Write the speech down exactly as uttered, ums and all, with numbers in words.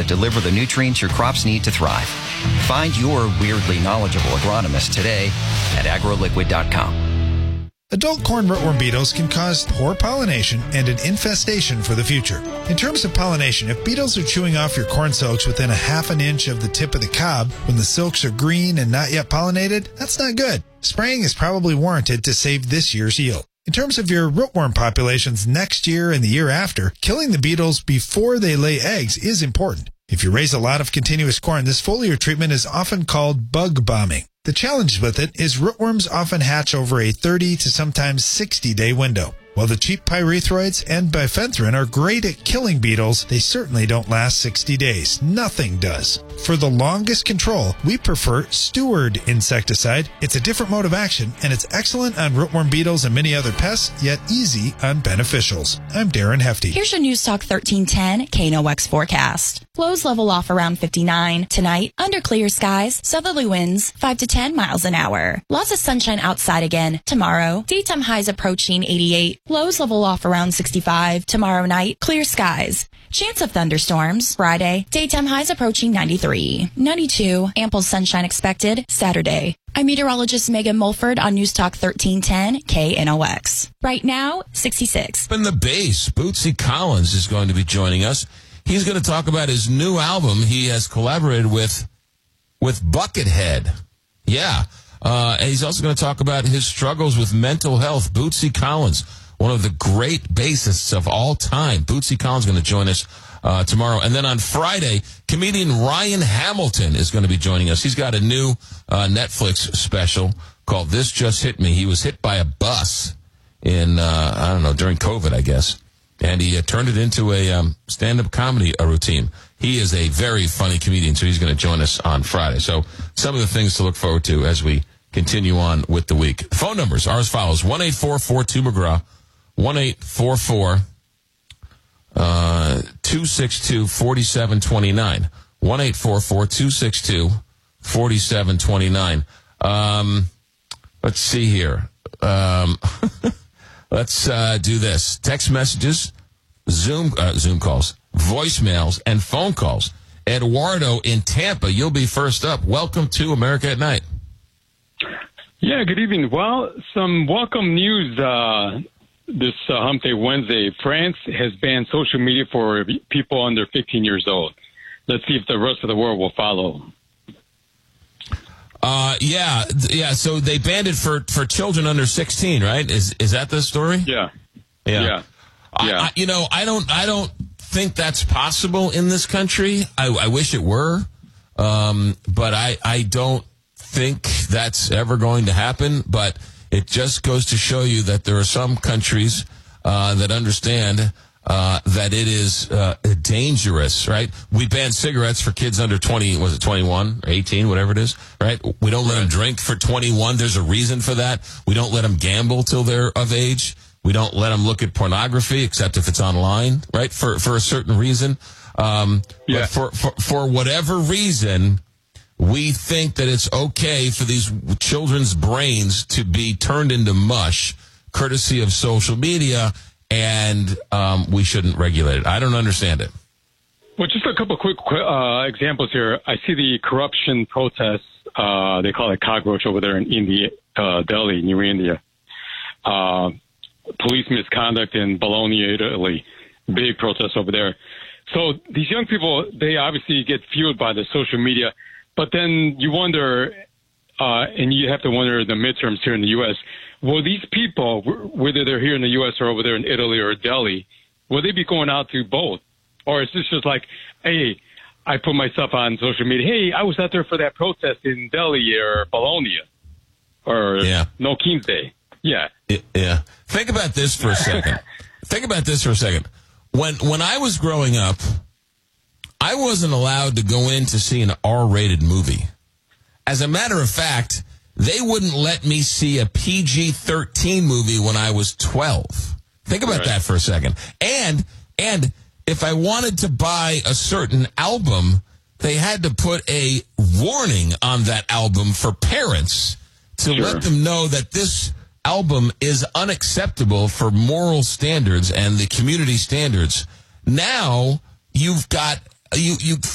that deliver the nutrients your crops need to thrive. Find your weirdly knowledgeable agronomist today at agroliquid dot com. Adult corn rootworm beetles can cause poor pollination and an infestation for the future. In terms of pollination, if beetles are chewing off your corn silks within a half an inch of the tip of the cob when the silks are green and not yet pollinated, that's not good. Spraying is probably warranted to save this year's yield. In terms of your rootworm populations next year and the year after, killing the beetles before they lay eggs is important. If you raise a lot of continuous corn, this foliar treatment is often called bug bombing. The challenge with it is rootworms often hatch over a thirty to sometimes sixty day window. While the cheap pyrethroids and bifenthrin are great at killing beetles, they certainly don't last sixty days. Nothing does. For the longest control, we prefer Steward insecticide. It's a different mode of action, and it's excellent on rootworm beetles and many other pests, yet easy on beneficials. I'm Darren Hefty. Here's your News Talk thirteen ten K N O X forecast. Lows level off around fifty-nine. Tonight, under clear skies, southerly winds five to ten miles an hour. Lots of sunshine outside again. Tomorrow, daytime highs approaching eighty-eight. Lows level off around sixty-five. Tomorrow night, clear skies. Chance of thunderstorms. Friday, daytime highs approaching ninety-three. ninety-two. Ample sunshine expected. Saturday. I'm meteorologist Megan Mulford on News Talk thirteen ten K N O X. Right now, sixty-six. In the bass, Bootsy Collins is going to be joining us. He's going to talk about his new album. He has collaborated with with Buckethead. Yeah. Uh, and he's also going to talk about his struggles with mental health. Bootsy Collins, one of the great bassists of all time. Bootsy Collins is going to join us uh, tomorrow. And then on Friday, comedian Ryan Hamilton is going to be joining us. He's got a new uh, Netflix special called This Just Hit Me. He was hit by a bus in, uh, I don't know, during COVID, I guess. And he uh, turned it into a um, stand-up comedy uh, routine. He is a very funny comedian, so he's going to join us on Friday. So some of the things to look forward to as we continue on with the week. The phone numbers are as follows. one eight four four two McGraw, one eight four four two six two four seven two nine, one eight four four two six two four seven two nine. Um, let's see here. Um... Let's uh, do this. Text messages, Zoom uh, Zoom calls, voicemails, and phone calls. Eduardo in Tampa, you'll be first up. Welcome to America at Night. Yeah, good evening. Well, some welcome news uh, this uh, Hump Day Wednesday. France has banned social media for people under fifteen years old. Let's see if the rest of the world will follow. Uh, yeah, yeah. So they banned it for, for children under sixteen, right? Is is that the story? Yeah, yeah, yeah. I, yeah. I, you know, I don't, I don't think that's possible in this country. I, I wish it were, um, but I, I don't think that's ever going to happen. But it just goes to show you that there are some countries uh, that understand. Uh, that it is uh, dangerous, right? We banned cigarettes for kids under twenty, was it twenty-one or eighteen, whatever it is, right? We don't let them drink for twenty-one. There's a reason for that. We don't let them gamble till they're of age. We don't let them look at pornography, except if it's online, right? For for a certain reason. Um, yeah. But for, for, for whatever reason, we think that it's okay for these children's brains to be turned into mush, courtesy of social media, and um, we shouldn't regulate it. I don't understand it. Well, just a couple quick uh, examples here. I see the corruption protests. Uh, they call it cockroach over there in India, uh, Delhi, New India. Uh, police misconduct in Bologna, Italy. Big protests over there. So these young people, they obviously get fueled by the social media. But then you wonder, uh, and you have to wonder the midterms here in the U S, will these people, whether they're here in the U S or over there in Italy or Delhi, will they be going out to both? Or is this just like, hey, I put myself on social media, hey, I was out there for that protest in Delhi or Bologna or yeah. No King's Day. Yeah. Yeah. Think about this for a second. Think about this for a second. When when I was growing up, I wasn't allowed to go in to see an R-rated movie. As a matter of fact, they wouldn't let me see a P G thirteen movie when I was twelve. Think about right. that for a second. And and if I wanted to buy a certain album, they had to put a warning on that album for parents to sure. let them know that this album is unacceptable for moral standards and the community standards. Now you've got you you